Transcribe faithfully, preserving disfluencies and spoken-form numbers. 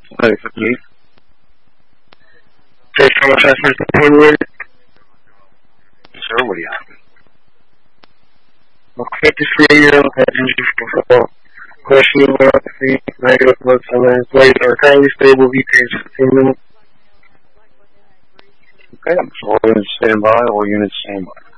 Hi, is it me? First time assessment appointment. Sir, what do you have? Okay, just for you, had injury before. Questionable neuropathy, negative blood cell inflated or currently stable, V P is fifteen minutes. Okay, all units stand by, all units stand by.